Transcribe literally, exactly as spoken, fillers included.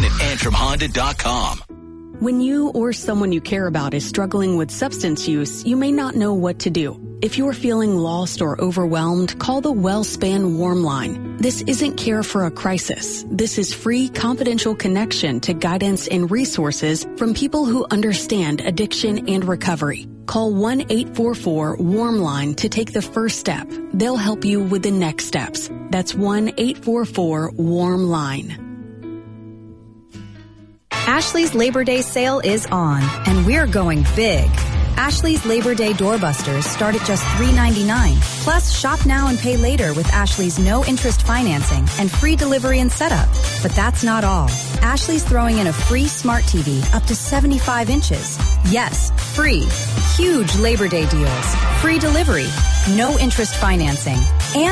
at antrim honda dot com. When you or someone you care about is struggling with substance use, you may not know what to do. If you're feeling lost or overwhelmed, call the WellSpan Warm Line. This isn't care for a crisis. This is free, confidential connection to guidance and resources from people who understand addiction and recovery. Call one eight four four warm line to take the first step. They'll help you with the next steps. That's one eight four four warm line. Ashley's Labor Day sale is on, and we're going big. Ashley's Labor Day doorbusters start at just three ninety-nine. Plus, shop now and pay later with Ashley's no-interest financing and free delivery and setup. But that's not all. Ashley's throwing in a free smart T V up to seventy-five inches. Yes, free. Huge Labor Day deals. Free delivery. No-interest financing. And